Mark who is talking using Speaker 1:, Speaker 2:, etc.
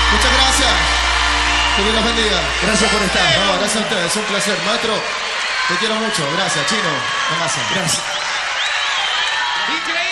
Speaker 1: Muchas gracias. Que Dios los bendiga.
Speaker 2: Gracias por estar.
Speaker 1: No, gracias a ustedes. Es un placer. Maestro, te quiero mucho. Gracias, Chino. Amasa.
Speaker 2: Gracias.
Speaker 3: Increíble.